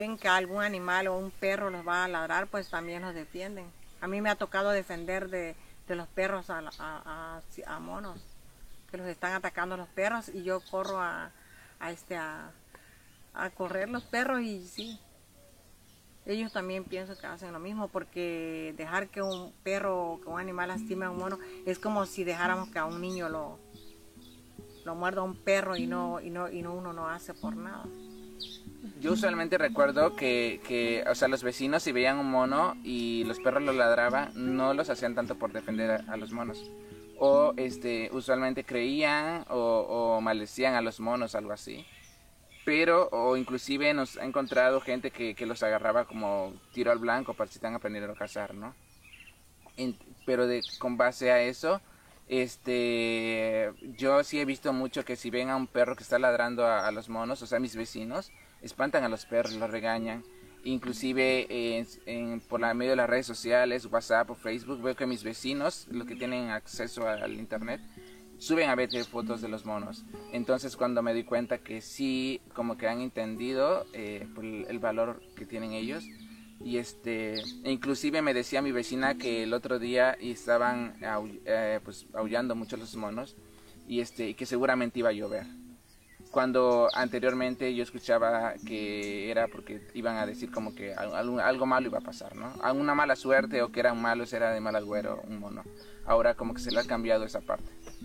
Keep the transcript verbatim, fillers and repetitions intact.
ven que algún animal o un perro los va a ladrar, pues también los defienden. A mí me ha tocado defender de, de los perros a, a, a, a monos, que los están atacando los perros y yo corro a, a, este, a, a correr los perros y sí, ellos también pienso que hacen lo mismo porque dejar que un perro o que un animal lastime a un mono es como si dejáramos que a un niño lo, lo muerda un perro y no, y no, y no uno no hace por nada. Yo usualmente recuerdo que, que, o sea, los vecinos si veían un mono y los perros lo ladraban, no los hacían tanto por defender a, a los monos. O este, usualmente creían o, o maldecían a los monos, algo así. Pero, o inclusive nos ha encontrado gente que, que los agarraba como tiro al blanco para si están aprendiendo a cazar, ¿no? En, pero de, con base a eso, este, yo sí he visto mucho que si ven a un perro que está ladrando a, a los monos, o sea, mis vecinos, espantan a los perros, los regañan. Inclusive eh, en, por la medio de las redes sociales, WhatsApp o Facebook, veo que mis vecinos, los que tienen acceso a, al internet, suben a ver fotos de los monos. Entonces cuando me di cuenta que sí, como que han entendido eh, por el, el valor que tienen ellos, y este, inclusive me decía mi vecina que el otro día estaban aull eh, pues, aullando mucho los monos y este, y que seguramente iba a llover. Cuando anteriormente yo escuchaba que era porque iban a decir como que algo, algo malo iba a pasar, ¿no? Alguna mala suerte o que eran malos, era de mal agüero un mono. Ahora como que se le ha cambiado esa parte.